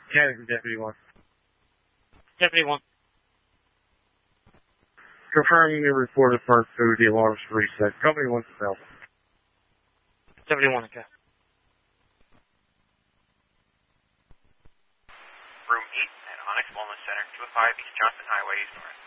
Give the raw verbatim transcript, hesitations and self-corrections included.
Canada, Deputy one. Deputy one. Confirming the report of part two, the alarms reset. Company one's available. Deputy one, okay. Room eight at Onyx Wellness Center, two oh five East Johnson Highway, East North.